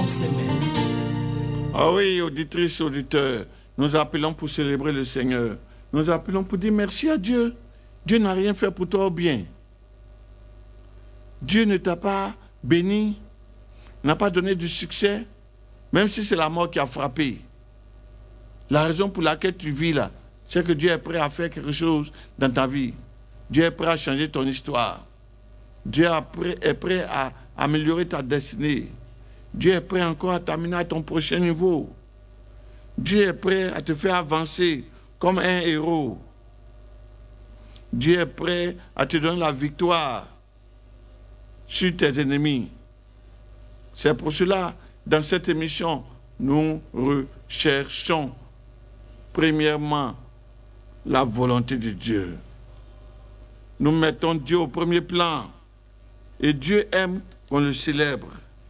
dans ses mains. Ah oui, auditrices, auditeurs, nous appelons pour célébrer le Seigneur. Nous appelons pour dire merci à Dieu. Dieu n'a rien fait pour toi au bien. Dieu ne t'a pas béni, n'a pas donné du succès, même si c'est la mort qui a frappé. La raison pour laquelle tu vis là, c'est que Dieu est prêt à faire quelque chose dans ta vie. Dieu est prêt à changer ton histoire. Dieu est prêt à améliorer ta destinée. Dieu est prêt encore à t'amener à ton prochain niveau. Dieu est prêt à te faire avancer comme un héros. Dieu est prêt à te donner la victoire sur tes ennemis. C'est pour cela, dans cette émission, nous recherchons premièrement la volonté de Dieu. Nous mettons Dieu au premier plan et Dieu aime qu'on le célèbre.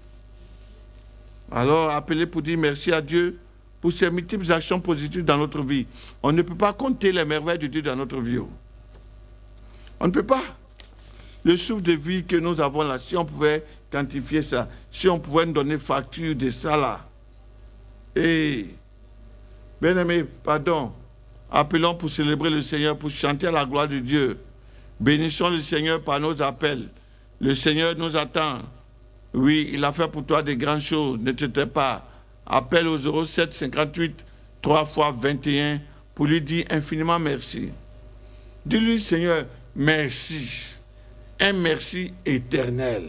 Alors, appelez pour dire merci à Dieu pour ses multiples actions positives dans notre vie. On ne peut pas compter les merveilles de Dieu dans notre vie. On ne peut pas. Le souffle de vie que nous avons là, si on pouvait quantifier ça, si on pouvait nous donner facture de ça là. Et, bien aimé, pardon, appelons pour célébrer le Seigneur, pour chanter à la gloire de Dieu. Bénissons le Seigneur par nos appels. Le Seigneur nous attend. Oui, il a fait pour toi des grandes choses. Ne te tais pas. Appelle au 07 58 3 fois 21 pour lui dire infiniment merci. Dis-lui, Seigneur, merci. Un merci éternel.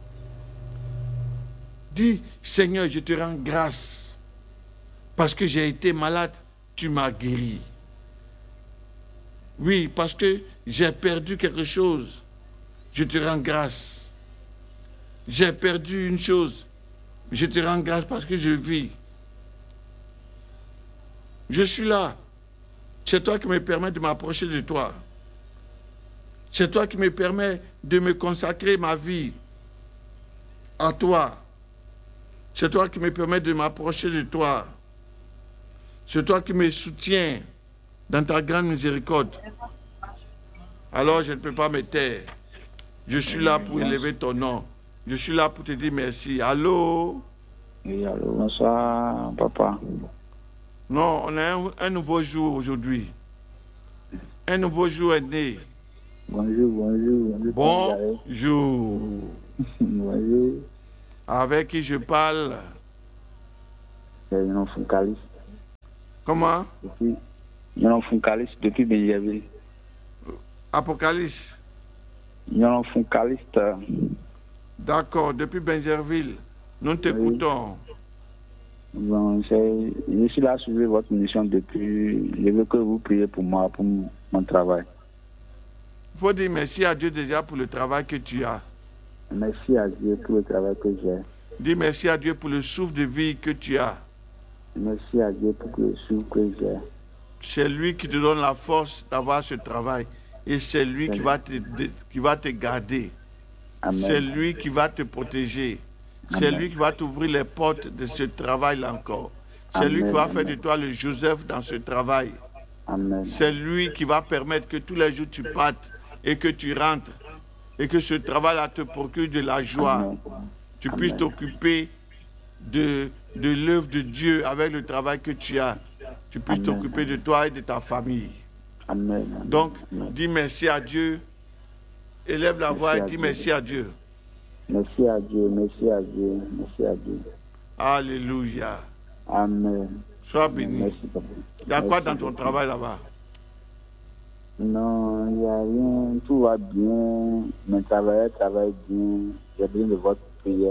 Dis, Seigneur, je te rends grâce. Parce que j'ai été malade, tu m'as guéri. Oui, parce que j'ai perdu quelque chose, je te rends grâce. J'ai perdu une chose, je te rends grâce parce que je vis. Je suis là. C'est toi qui me permets de m'approcher de toi. C'est toi qui me permets de me consacrer ma vie à toi. C'est toi qui me permets de m'approcher de toi. C'est toi qui me soutiens dans ta grande miséricorde. Alors je ne peux pas me taire. Je suis là pour élever ton nom. Je suis là pour te dire merci. Allô? Oui, allô, bonsoir, papa. Non, on a un nouveau jour aujourd'hui. Un nouveau jour est né. Bonjour. Bonjour. Bonjour. Avec qui je parle? C'est un Foncaliste. Comment? Un Foncaliste depuis Benjerville. Apocalypse. Un Foncaliste. D'accord, depuis Benjerville. Nous t'écoutons. Bon, je suis là à suivre votre mission depuis. Je veux que vous priez pour moi, pour mon travail. Il faut dire merci à Dieu déjà pour le travail que tu as. Merci à Dieu pour le travail que j'ai. Dis merci à Dieu pour le souffle de vie que tu as. Merci à Dieu pour le souffle que j'ai. C'est lui qui te donne la force d'avoir ce travail. Et c'est lui qui va te garder. Amen. C'est lui qui va te protéger. C'est lui qui va t'ouvrir les portes de ce travail-là encore. C'est lui qui va faire de toi le Joseph dans ce travail. Amen. C'est lui qui va permettre que tous les jours tu partes et que tu rentres. Et que ce travail-là te procure de la joie. Amen. Tu puisses t'occuper de l'œuvre de Dieu avec le travail que tu as. Tu puisses t'occuper de toi et de ta famille. Amen. Donc, dis merci à Dieu. Élève la voix et dis merci à Dieu. Merci à Dieu, merci à Dieu, merci à Dieu. Alléluia. Amen. Sois béni. Merci, papa. Il y a quoi dans ton travail là-bas? Non, il n'y a rien, tout va bien. Mon travail travaille bien. J'ai besoin de votre prière.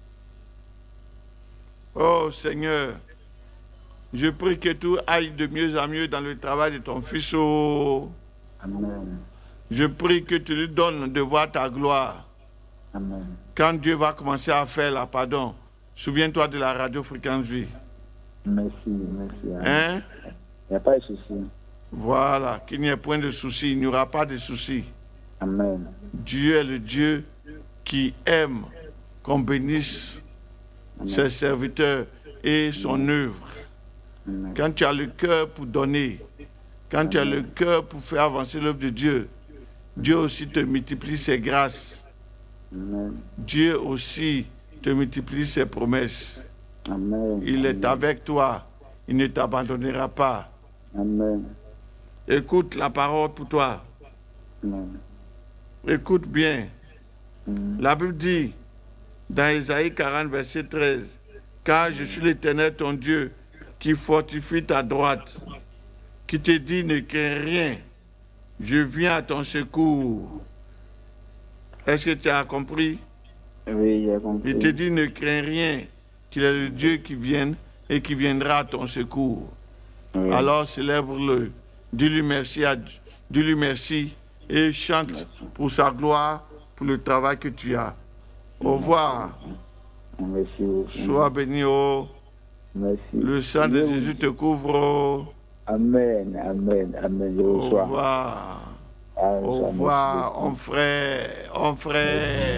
Oh Seigneur, je prie que tout aille de mieux en mieux dans le travail de ton fils. Oh. Amen. Je prie que tu lui donnes de voir ta gloire. Amen. Quand Dieu va commencer à faire là, pardon, souviens-toi de la radio Fréquence Vie. Merci. Hein? Il n'y a pas de souci. Voilà, qu'il n'y ait point de souci, il n'y aura pas de souci. Amen. Dieu est le Dieu qui aime qu'on bénisse ses serviteurs et son œuvre. Amen. Quand tu as le cœur pour donner, quand tu as le cœur pour faire avancer l'œuvre de Dieu, Dieu aussi te multiplie ses grâces. Amen. Dieu aussi te multiplie ses promesses. Amen. Il est avec toi. Il ne t'abandonnera pas. Amen. Écoute la parole pour toi. Amen. Écoute bien. Mm. La Bible dit, dans Isaïe 40, verset 13, « Car je suis l'Éternel, ton Dieu, qui fortifie ta droite, qui te dit, ne crains rien, je viens à ton secours. » Est-ce que tu as compris? Oui, j'ai compris. Il te dit, ne crains rien, qu'il est le Dieu qui vient et qui viendra à ton secours. Oui. Alors célèbre-le, dis-lui merci, dis-lui merci et chante Merci. pour sa gloire, pour le travail que tu as. Au revoir. Merci beaucoup. Sois béni, oh. Merci. Le sang de Jésus te couvre, oh. Amen, amen, amen. Je Au reçois. revoir. Ah, Au ça, merci revoir, beaucoup. mon frère, mon frère.